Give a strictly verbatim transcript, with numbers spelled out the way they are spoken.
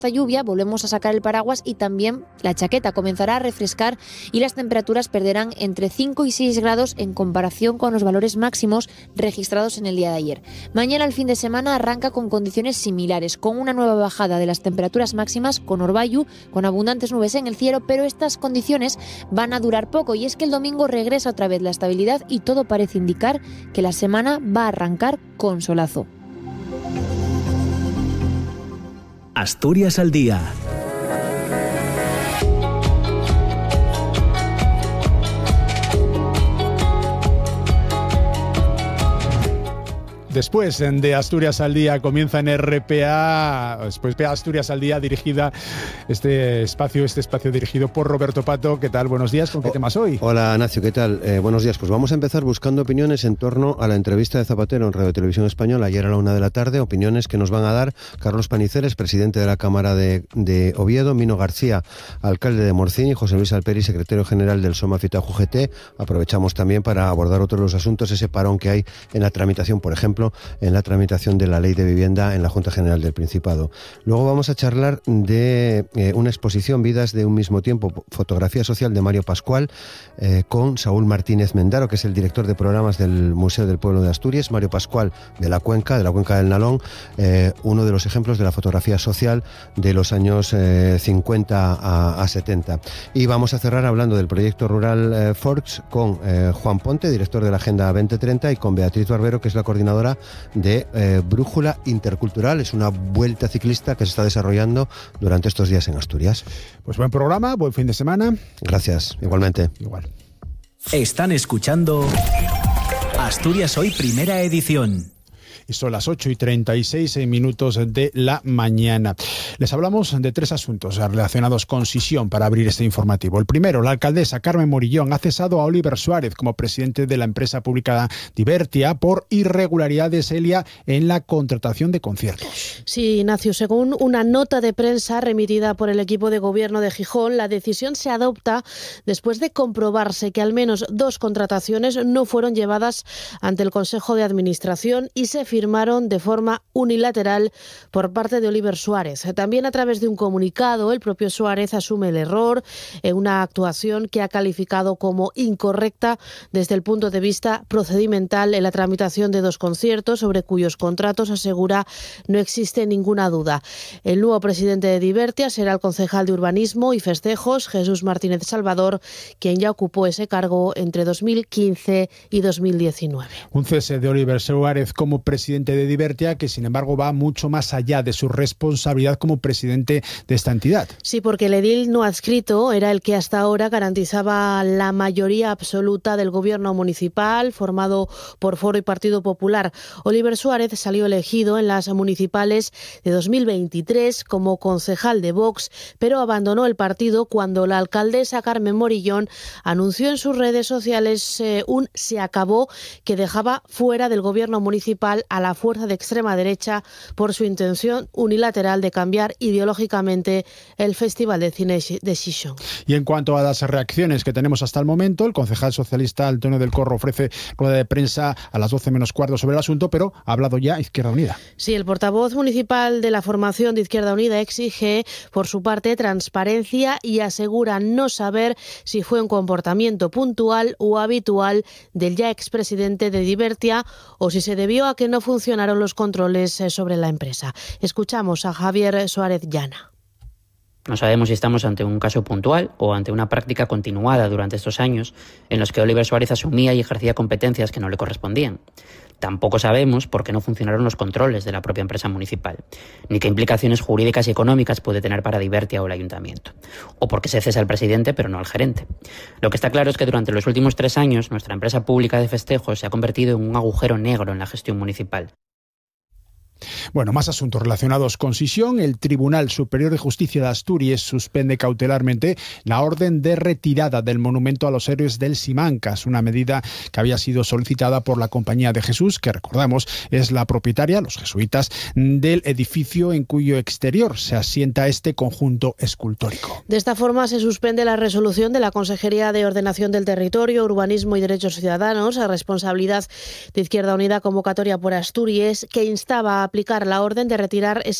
esta lluvia volvemos a sacar el paraguas y también la chaqueta. Comenzará a refrescar y las temperaturas perderán entre cinco y seis grados en comparación con los valores máximos registrados en el día de ayer. Mañana el fin de semana arranca con condiciones similares, con una nueva bajada de las temperaturas máximas, con orvallo, con abundantes nubes en el cielo, pero estas condiciones van a durar poco y es que el domingo regresa otra vez la estabilidad y todo parece indicar que la semana va a arrancar con solazo. Asturias al día. Después de Asturias al Día comienza en R P A, después de Asturias al Día dirigida, este espacio, este espacio dirigido por Roberto Pato. ¿Qué tal? Buenos días, ¿con qué temas hoy? Hola Nacio, ¿qué tal? Eh, buenos días, pues vamos a empezar buscando opiniones en torno a la entrevista de Zapatero en Radio Televisión Española ayer a la una de la tarde, opiniones que nos van a dar Carlos Paniceres, presidente de la Cámara de, de Oviedo, Mino García, alcalde de Morcín, y José Luis Alperi, secretario general del Soma Fitajo U G T. Aprovechamos también para abordar otros de los asuntos, ese parón que hay en la tramitación, por ejemplo, en la tramitación de la Ley de Vivienda en la Junta General del Principado. Luego vamos a charlar de eh, una exposición, Vidas de un mismo tiempo, fotografía social de Mario Pascual, eh, con Saúl Martínez Mendaro, que es el director de programas del Museo del Pueblo de Asturias. Mario Pascual, de la Cuenca, de la Cuenca del Nalón, eh, uno de los ejemplos de la fotografía social de los años eh, cincuenta a, a setenta. Y vamos a cerrar hablando del proyecto rural eh, Forks con eh, Juan Ponte, director de la Agenda veinte treinta, y con Beatriz Barbero, que es la coordinadora de eh, Brújula Intercultural. Es una vuelta ciclista que se está desarrollando durante estos días en Asturias. Pues buen programa, buen fin de semana. Gracias, igualmente. Igual. Están escuchando Asturias Hoy, primera edición. Y son las ocho y treinta y seis minutos de la mañana. Les hablamos de tres asuntos relacionados con Sisión para abrir este informativo. El primero, la alcaldesa Carmen Morillón ha cesado a Oliver Suárez como presidente de la empresa pública Divertia por irregularidades, Elia, en la contratación de conciertos. Sí, Ignacio, según una nota de prensa remitida por el equipo de gobierno de Gijón, la decisión se adopta después de comprobarse que al menos dos contrataciones no fueron llevadas ante el Consejo de Administración y se firmaron de forma unilateral por parte de Oliver Suárez. También a través de un comunicado, el propio Suárez asume el error en una actuación que ha calificado como incorrecta desde el punto de vista procedimental en la tramitación de dos conciertos sobre cuyos contratos asegura no existe ninguna duda. El nuevo presidente de Divertia será el concejal de Urbanismo y Festejos, Jesús Martínez Salvador, quien ya ocupó ese cargo entre dos mil quince y dos mil diecinueve. Un cese de Oliver Suárez como presidente de Divertia, que sin embargo va mucho más allá de su responsabilidad como presidente de esta entidad. Sí, porque el edil no adscrito era el que hasta ahora garantizaba la mayoría absoluta del gobierno municipal, formado por Foro y Partido Popular. Oliver Suárez salió elegido en las municipales de dos mil veintitrés como concejal de Vox, pero abandonó el partido cuando la alcaldesa Carmen Morillón anunció en sus redes sociales eh, un se acabó que dejaba fuera del gobierno municipal a la fuerza de extrema derecha por su intención unilateral de cambiar ideológicamente el Festival de Cine de Xixón. Y en cuanto a las reacciones que tenemos hasta el momento, el concejal socialista Antonio del Corro ofrece rueda de prensa a las doce menos cuarto sobre el asunto, pero ha hablado ya Izquierda Unida. Sí, el portavoz municipal de la formación de Izquierda Unida exige, por su parte, transparencia y asegura no saber si fue un comportamiento puntual o habitual del ya expresidente de Divertia o si se debió a que no funcionaron los controles sobre la empresa. Escuchamos a Javier Suárez Llana. No sabemos si estamos ante un caso puntual o ante una práctica continuada durante estos años en los que Oliver Suárez asumía y ejercía competencias que no le correspondían. Tampoco sabemos por qué no funcionaron los controles de la propia empresa municipal, ni qué implicaciones jurídicas y económicas puede tener para Divertia o el ayuntamiento, o por qué se cesa al presidente pero no al gerente. Lo que está claro es que durante los últimos tres años nuestra empresa pública de festejos se ha convertido en un agujero negro en la gestión municipal. Bueno, más asuntos relacionados con Sisión. El Tribunal Superior de Justicia de Asturias suspende cautelarmente la orden de retirada del monumento a los héroes del Simancas, una medida que había sido solicitada por la Compañía de Jesús, que recordamos es la propietaria, los jesuitas, del edificio en cuyo exterior se asienta este conjunto escultórico. De esta forma se suspende la resolución de la Consejería de Ordenación del Territorio, Urbanismo y Derechos Ciudadanos, a responsabilidad de Izquierda Unida, convocatoria por Asturias, que instaba a aplicar la orden de retirar ese